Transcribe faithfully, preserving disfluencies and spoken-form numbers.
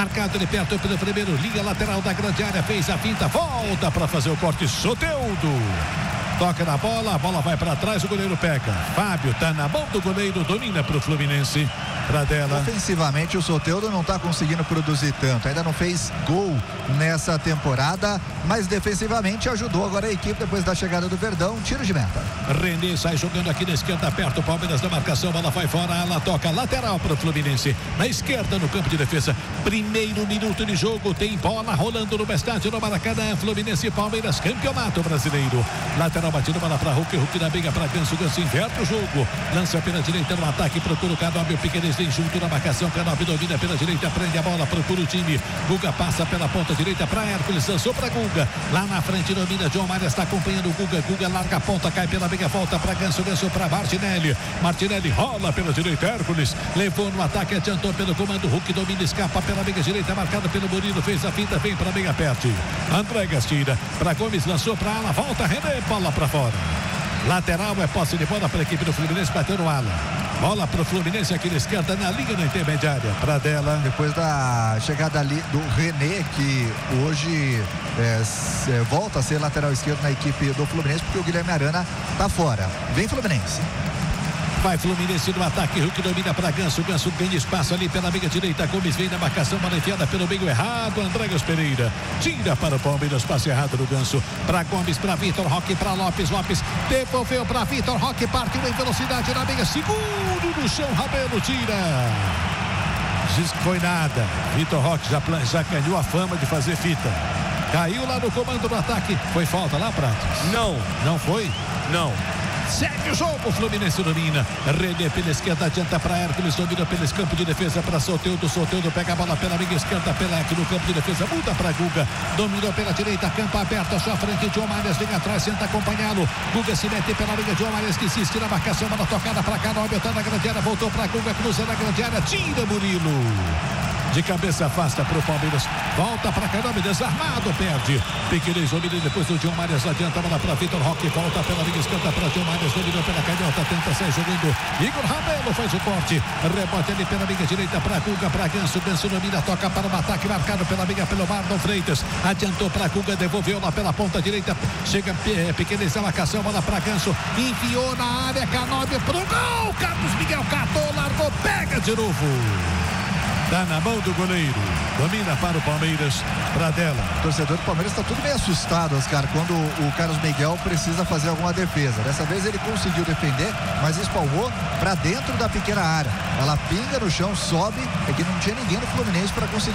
marcado ele perto pelo primeiro, linha lateral da grande área, fez a finta, volta para fazer o corte, Soteldo. Toca na bola, a bola vai para trás, o goleiro pega. Fábio tá na mão do goleiro, domina pro Fluminense. Pra dela. Ofensivamente o Soteldo não tá conseguindo produzir tanto, ainda não fez gol nessa temporada, mas defensivamente ajudou agora a equipe depois da chegada do Verdão, tiro de meta. René sai jogando aqui na esquerda, perto o Palmeiras da marcação, bola vai fora, ela toca lateral pro Fluminense, na esquerda no campo de defesa, primeiro minuto de jogo, tem bola rolando no estádio no Maracanã, Fluminense e Palmeiras, campeonato brasileiro, lateral batido, bola pra Hulk, Hulk na briga pra Ganso, Ganso inverte o jogo, lança pela direita no ataque, procura o Canóbio, Piqueires vem junto na marcação, Canóbio domina pela direita, prende a bola, procura o time, Guga passa pela ponta direita pra Hércules, lançou pra Guga, lá na frente domina, John Maria está acompanhando o Guga, Guga larga a ponta, cai pela briga, volta pra Ganso, Ganso pra Martinelli, Martinelli rola pela direita, Hércules, levou no ataque, adiantou pelo comando, Hulk domina, escapa pela briga direita, marcado pelo Murilo, fez a finta, vem pra briga perto, André Gastira, pra Gomes, lançou pra ala, volta, René, bola pra fora. Lateral é posse de bola para a equipe do Fluminense, bateu no ala. Bola para o Fluminense aqui na esquerda, na linha da intermediária. Para dela. Depois da chegada ali do René, que hoje é, é, volta a ser lateral esquerdo na equipe do Fluminense, porque o Guilherme Arana tá fora. Vem Fluminense. Vai Fluminense no ataque, Hulk domina para Ganso, Ganso ganha espaço ali pela meia direita, Gomes vem na marcação, bola enfiada pelo meio errado, Andréas Pereira, tira para o Palmeiras, passe errado do Ganso, para Gomes, para Vitor Roque, para Lopes, Lopes devolveu para Vitor Roque, partiu em velocidade na meia, seguro no chão, Rabelo tira. Diz que foi nada, Vitor Roque já, já ganhou a fama de fazer fita, caiu lá no comando do ataque, foi falta lá, Pratos? Não. Não foi? Não. Segue o jogo, o Fluminense domina. René pela esquerda, adianta para Hércules, domina pelo campo de defesa para Soteldo. Soteldo pega a bola pela minha esquerda, pela aqui no campo de defesa, muda para Guga. Dominou pela direita, campo aberto, à sua frente, John Marias vem atrás, tenta acompanhá-lo. Guga se mete pela linha, John Marias que insiste na marcação, bola tocada para Canóbio, tá na grande área, voltou para Guga, cruza na grande área, tira Murilo. De cabeça afasta para o Palmeiras, volta para Canóbio, desarmado, perde. Piqueires domina depois do John Marias, adianta a bola para Vitor Roque, volta pela linha esquerda para John Marias, dominou pela canhota, tenta sair jogando. Igor Rabelo faz o corte, rebote ali pela linha direita para Guga, para Ganso, Ganso domina, toca para o ataque, marcado pela linha pelo Marlon Freitas, adiantou para Guga, devolveu lá pela ponta direita, chega Piqueires na marcação, bola para Ganso, enfiou na área, Canóbio pro gol, Carlos Miguel catou, largou, pega de novo. Tá na mão do goleiro, domina para o Palmeiras, para dela. O torcedor do Palmeiras está tudo meio assustado, Oscar, quando o Carlos Miguel precisa fazer alguma defesa. Dessa vez ele conseguiu defender, mas espalmou para dentro da pequena área. Ela pinga no chão, sobe, é que não tinha ninguém no Fluminense para conseguir